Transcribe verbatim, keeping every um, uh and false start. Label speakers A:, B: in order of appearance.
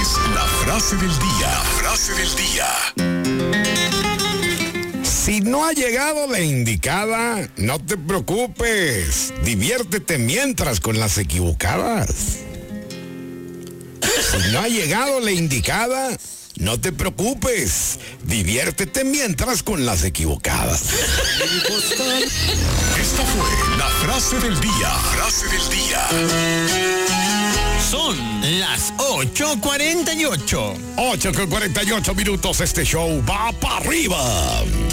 A: es la frase del día. La frase del día.
B: Si no ha llegado la indicada, no te preocupes. Diviértete mientras con las equivocadas. Si no ha llegado la indicada, no te preocupes. Diviértete mientras con las equivocadas.
A: Esta fue la frase del día. Frase del día.
C: Son las ocho cuarenta y ocho.
B: ocho con cuarenta y ocho minutos. Este show va para arriba.